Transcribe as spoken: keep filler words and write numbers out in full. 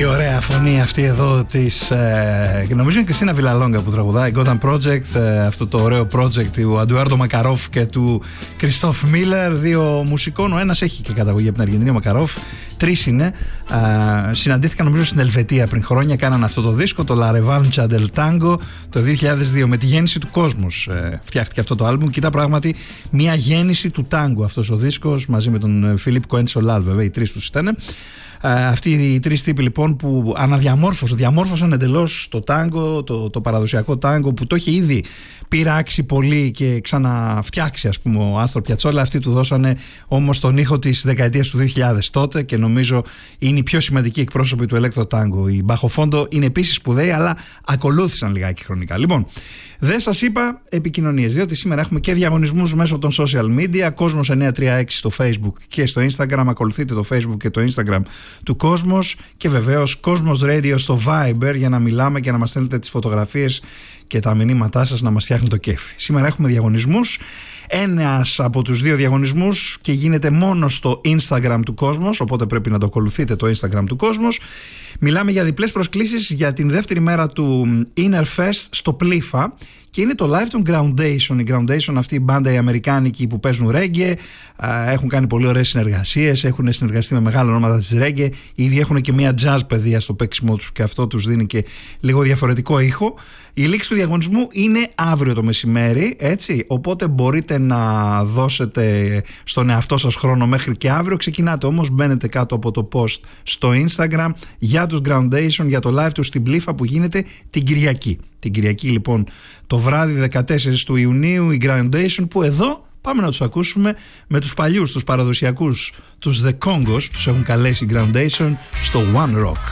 Η ωραία φωνή αυτή εδώ της, ε, νομίζω είναι η Κριστίνα Βιλαλόγκα που τραγουδάει, Gotham Project, ε, αυτό το ωραίο project του Αντουάρντο Μακαρόφ και του Κριστόφ Μίλλερ, δύο μουσικών. Ο ένας έχει και καταγωγή από την Αργεντινή, ο Μακαρόφ. Τρεις είναι. Ε, συναντήθηκαν νομίζω στην Ελβετία πριν χρόνια, κάναν αυτό το δίσκο, το La Revancha del Tango, το δύο χιλιάδες δύο. Με τη γέννηση του Κόσμος ε, φτιάχτηκε αυτό το άλμπουμ και ήταν πράγματι μια γέννηση του τάγκο αυτός ο δίσκος, μαζί με τον Φιλίπ Κοέντσολάλ, βέβαια, οι τρεις τους ήταν. Αυτοί οι τρεις τύποι λοιπόν που αναδιαμόρφωσαν, διαμόρφωσαν εντελώς το τάγκο, το, το παραδοσιακό τάγκο που το έχει ήδη πειράξει πολύ και ξαναφτιάξει, ας πούμε, ο Άστορ Πιατσόλα. Αυτοί του δώσανε όμως τον ήχο της δεκαετίας του δύο χιλιάδες τότε και νομίζω είναι οι πιο σημαντικοί εκπρόσωποι του ελέκτρο τάγκο. Η Μπαχοφόντο είναι επίσης σπουδαίοι, αλλά ακολούθησαν λιγάκι χρονικά. Λοιπόν, δεν σας είπα επικοινωνίες, διότι σήμερα έχουμε και διαγωνισμούς μέσω των social media. Κόσμος εννιακόσια τριάντα έξι στο Facebook και στο Instagram. Ακολουθείτε το Facebook και το Instagram του Κόσμος και βεβαίως Κόσμος Radio στο Viber για να μιλάμε και να μας στέλνετε τις φωτογραφίες και τα μηνύματά σας να μας φτιάχνει το κέφι. Σήμερα έχουμε διαγωνισμούς. Ένας από τους δύο διαγωνισμούς και γίνεται μόνο στο Instagram του Κόσμος, οπότε πρέπει να το ακολουθείτε το Instagram του Κόσμος. Μιλάμε για διπλές προσκλήσεις για την δεύτερη μέρα του Inner Fest στο Πλήφα και είναι το live των Groundation. Η Groundation, αυτή η μπάντα οι αμερικάνικοι που παίζουν reggae, έχουν κάνει πολύ ωραίες συνεργασίες, έχουν συνεργαστεί με μεγάλα ονόματα της reggae, ήδη έχουν και μια jazz παιδεία στο παίξιμό τους και αυτό τους δίνει και λίγο διαφορετικό ήχο. Η λήξη του διαγωνισμού είναι αύριο το μεσημέρι, έτσι, οπότε μπορείτε να δώσετε στον εαυτό σας χρόνο μέχρι και αύριο. Ξεκινάτε όμως, μπαίνετε κάτω από το post στο Instagram για τους Groundation, για το live τους στην Πλήφα που γίνεται την Κυριακή. Την Κυριακή λοιπόν το βράδυ δεκατέσσερις του Ιουνίου οι Groundation, που εδώ πάμε να τους ακούσουμε με τους παλιούς, τους παραδοσιακούς, τους The Congos, τους έχουν καλέσει Groundation στο One Rock.